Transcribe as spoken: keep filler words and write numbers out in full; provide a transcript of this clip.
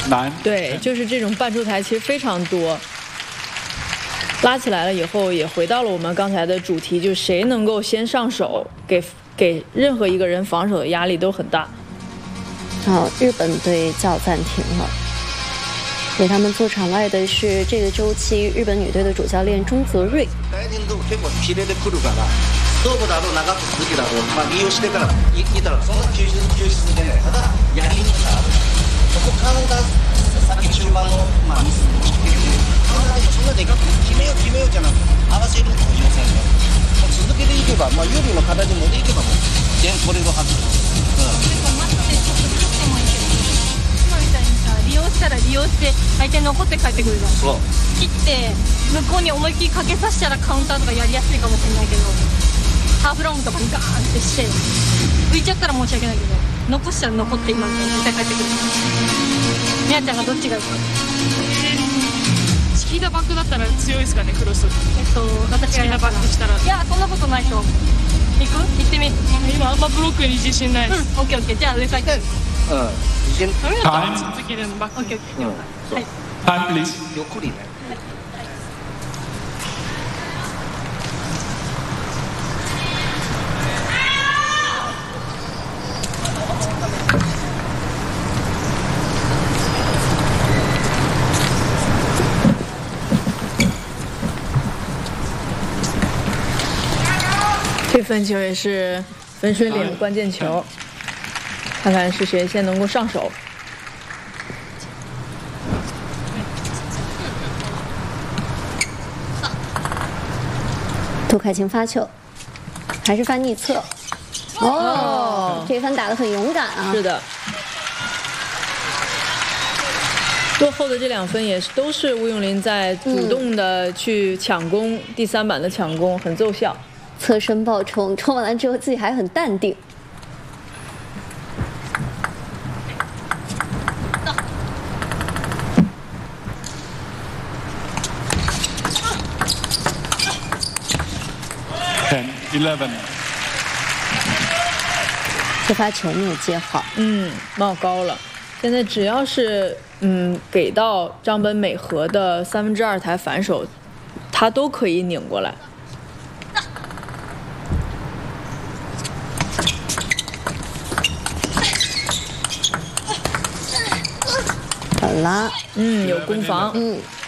难。 对，就是这种半出台其实非常多。拉起来了以后，也回到了我们刚才的主题，就是谁能够先上手，给给任何一个人防守的压力都很大。 好，日本队叫暂停了。给他们做场外的是这个周期日本女队的主教练中泽瑞。 ストーブだろう長く続きだろう、まあ、利用してからいいたらそんな救出救出じゃない、ただやりにくさある、そこカウンターさっき中盤の、まあ、ミスもしてるカウンターでもそんなでかく決めよう決めようじゃなく合わせるのも要せんね、もう続けていけば、まあ、有利の形に持っていけばもう点取れるはず、うん、 今みたいにさ利用したら利用して相手残って帰ってくるじゃん。そう切って向こうに思いっきりかけさせたらカウンターとかやりやすいかもしれないけど、ハーフロングとかにガーンってして浮いちゃったら申し訳ないけど、残したら残って今みたいに絶対帰ってくる。みやちゃんがどっちがいいか。 チキータバックだったら強いですかね、クロス。 えっと私がチキータバックしたら。いやそんなことないと思う。行く？行ってみ。 今あんまブロックに自信ないです。 うん、オッケーオッケー。じゃあ上から行って。 うん、自信ダメだったら続けるのバック。 オッケーオッケー。はい。 Time please。 ゆっくりね。 这分球也是分水岭关键球，看看是谁先能够上手。 杜凯晴发球，还是翻逆侧。哦，这分打得很勇敢啊！ 是的，落后的这两分也是都是吴永林在主动的去抢攻，嗯、第三板的抢攻很奏效。 侧身爆冲，冲完了之后自己还很淡定。 ten eleven。 这发球没有接好， 嗯，冒高了。现在只要是嗯给到张本美和的三分之二台反手，他都可以拧过来。 好了， 嗯，有攻防， 嗯。